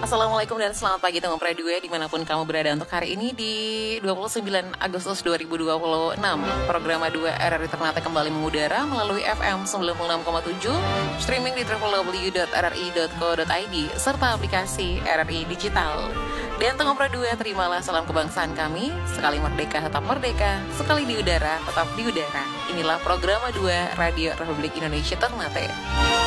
Assalamualaikum dan selamat pagi teman Radio dimanapun kamu berada untuk hari ini di 29 Agustus 2026. Program 2 RRI Ternate kembali mengudara melalui FM 96,7, streaming di www.rri.co.id serta aplikasi RRI Digital. Dan Tengah Radio, terimalah salam kebangsaan kami. Sekali merdeka tetap merdeka, sekali di udara tetap di udara. Inilah program 2 Radio Republik Indonesia Ternate.